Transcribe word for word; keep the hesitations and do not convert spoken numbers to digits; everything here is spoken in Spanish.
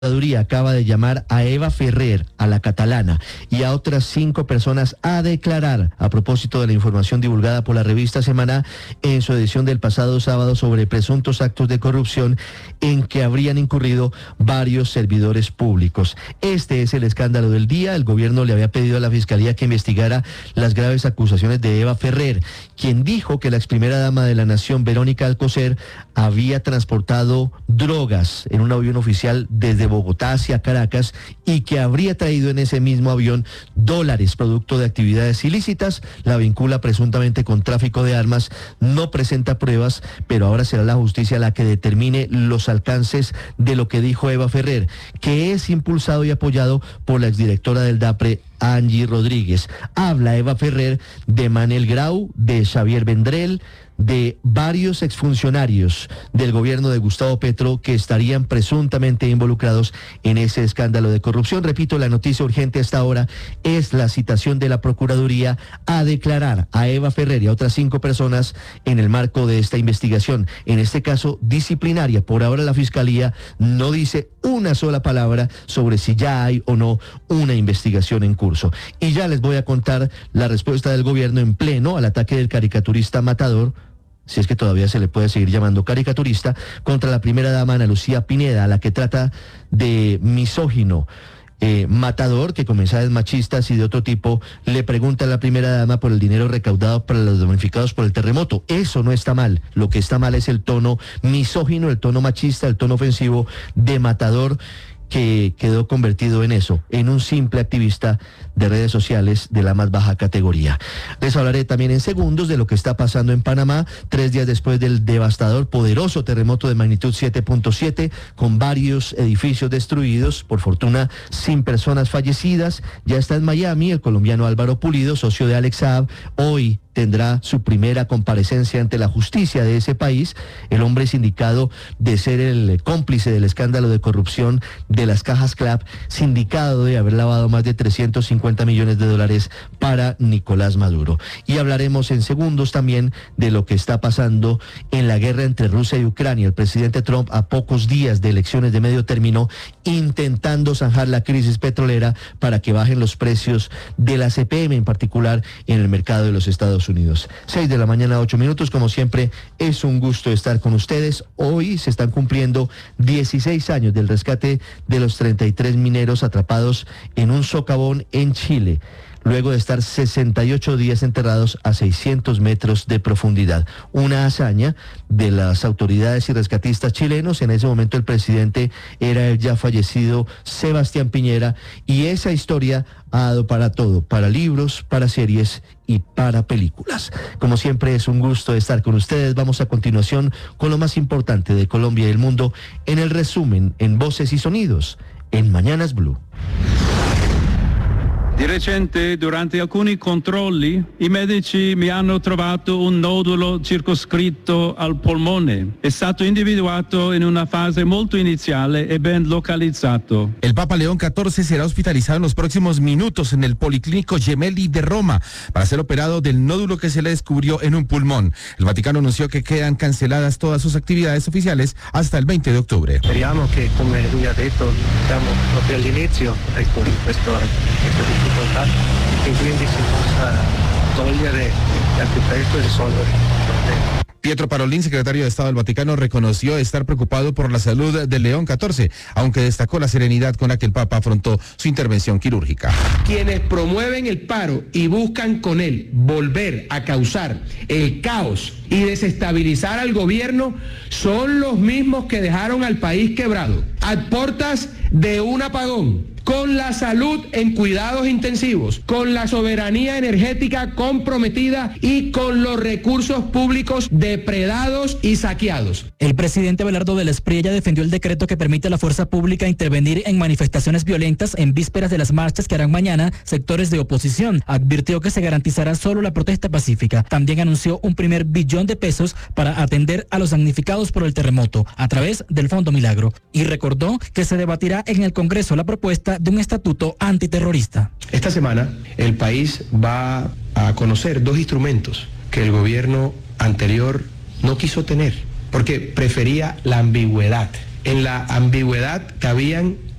La Procuraduría acaba de llamar a Eva Ferrer, a la catalana, y a otras cinco personas a declarar a propósito de la información divulgada por la revista Semana en su edición del pasado sábado sobre presuntos actos de corrupción en que habrían incurrido varios servidores públicos. Este es el escándalo del día. El gobierno le había pedido a la Fiscalía que investigara las graves acusaciones de Eva Ferrer, quien dijo que la ex primera dama de la Nación, Verónica Alcocer, había transportado drogas en un avión oficial desde Bogotá hacia Caracas y que habría traído en ese mismo avión dólares producto de actividades ilícitas. La vincula presuntamente con tráfico de armas, no presenta pruebas, pero ahora será la justicia la que determine los alcances de lo que dijo Eva Ferrer, que es impulsado y apoyado por la exdirectora del DAPRE, Angie Rodríguez. Habla Eva Ferrer de Manel Grau, de Xavier Vendrell, de varios exfuncionarios del gobierno de Gustavo Petro que estarían presuntamente involucrados en ese escándalo de corrupción. Repito, la noticia urgente hasta ahora es la citación de la Procuraduría a declarar a Eva Ferrer y a otras cinco personas en el marco de esta investigación, en este caso disciplinaria. Por ahora la Fiscalía no dice una sola palabra sobre si ya hay o no una investigación en curso. Y ya les voy a contar la respuesta del gobierno en pleno al ataque del caricaturista Matador, si es que todavía se le puede seguir llamando caricaturista, contra la primera dama Ana Lucía Pineda, a la que trata de misógino. Eh, Matador, que con mensajes machistas y de otro tipo le pregunta a la primera dama por el dinero recaudado para los damnificados por el terremoto. Eso no está mal. Lo que está mal es el tono misógino, el tono machista, el tono ofensivo de Matador, que quedó convertido en eso, en un simple activista de redes sociales de la más baja categoría. Les hablaré también en segundos de lo que está pasando en Panamá, tres días después del devastador, poderoso terremoto de magnitud siete punto siete, con varios edificios destruidos, por fortuna sin personas fallecidas. Ya está en Miami el colombiano Álvaro Pulido, socio de Alex Saab. Hoy tendrá su primera comparecencia ante la justicia de ese país. El hombre es indicado de ser el cómplice del escándalo de corrupción de las cajas CLAP, sindicado de haber lavado más de trescientos cincuenta millones de dólares para Nicolás Maduro. Y hablaremos en segundos también de lo que está pasando en la guerra entre Rusia y Ucrania. El presidente Trump, a pocos días de elecciones de medio término, intentando zanjar la crisis petrolera para que bajen los precios de la C P M, en particular en el mercado de los Estados Unidos. seis de la mañana, ocho minutos. Como siempre, es un gusto estar con ustedes. Hoy se están cumpliendo dieciséis años del rescate de los treinta y tres mineros atrapados en un socavón en Chile, luego de estar sesenta y ocho días enterrados a seiscientos metros de profundidad. Una hazaña de las autoridades y rescatistas chilenos. En ese momento el presidente era el ya fallecido Sebastián Piñera, y esa historia ha dado para todo, para libros, para series y para películas. Como siempre, es un gusto estar con ustedes. Vamos a continuación con lo más importante de Colombia y el mundo en el resumen en Voces y Sonidos en Mañanas Blue. Di recente, durante alcuni controlli, i medici mi hanno trovato un nodulo circoscritto al polmone. È stato individuato in una fase molto iniziale e ben localizzato. El Papa León catorce será hospitalizado en los próximos minutos en el Policlínico Gemelli de Roma para ser operado del nódulo que se le descubrió en un pulmón. El Vaticano anunció que quedan canceladas todas sus actividades oficiales hasta el veinte de octubre. Speriamo che, come lui ha detto, siamo proprio all'inizio, ecco, questo, questo difficoltà, e quindi si possa togliere al più presto e risolvere il problema. Pietro Parolin, secretario de Estado del Vaticano, reconoció estar preocupado por la salud de León catorce, aunque destacó la serenidad con la que el Papa afrontó su intervención quirúrgica. Quienes promueven el paro y buscan con él volver a causar el caos y desestabilizar al gobierno son los mismos que dejaron al país quebrado, a puertas de un apagón, con la salud en cuidados intensivos, con la soberanía energética comprometida y con los recursos públicos depredados y saqueados. El presidente Abelardo de la Espriella defendió el decreto que permite a la fuerza pública intervenir en manifestaciones violentas en vísperas de las marchas que harán mañana sectores de oposición. Advirtió que se garantizará solo la protesta pacífica. También anunció un primer billón de pesos para atender a los damnificados por el terremoto a través del Fondo Milagro. Y recordó que se debatirá en el Congreso la propuesta de un estatuto antiterrorista. Esta semana el país va a conocer dos instrumentos que el gobierno anterior no quiso tener porque prefería la ambigüedad. en la ambigüedad cabían